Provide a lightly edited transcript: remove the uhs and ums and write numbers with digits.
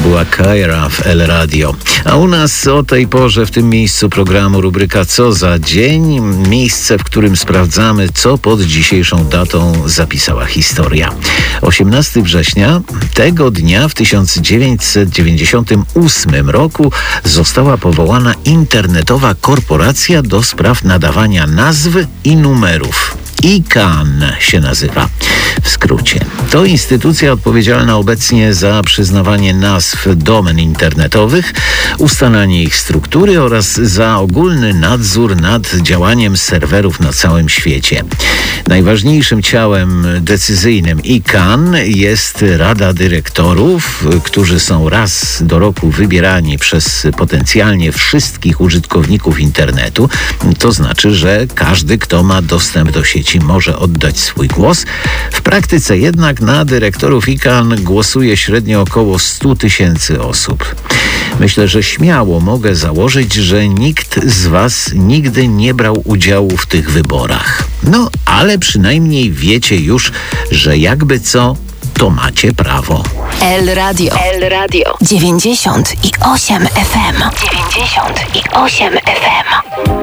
była Kaira w El Radio. A u nas o tej porze w tym miejscu programu rubryka Co za dzień? Miejsce, w którym sprawdzamy, co pod dzisiejszą datą zapisała historia. 18 września tego dnia w 1998 roku została powołana internetowa korporacja do spraw nadawania nazw i numerów. ICANN się nazywa w skrócie. To instytucja odpowiedzialna obecnie za przyznawanie nazw domen internetowych, ustalanie ich struktury oraz za ogólny nadzór nad działaniem serwerów na całym świecie. Najważniejszym ciałem decyzyjnym ICANN jest Rada Dyrektorów, którzy są raz do roku wybierani przez potencjalnie wszystkich użytkowników internetu. To znaczy, że każdy, kto ma dostęp do sieci, może oddać swój głos. W praktyce jednak na dyrektorów ICANN głosuje średnio około 100 000 osób. Myślę, że śmiało mogę założyć, że nikt z Was nigdy nie brał udziału w tych wyborach. No, ale przynajmniej wiecie już, że jakby co, to macie prawo. El Radio 98 FM. 98 FM.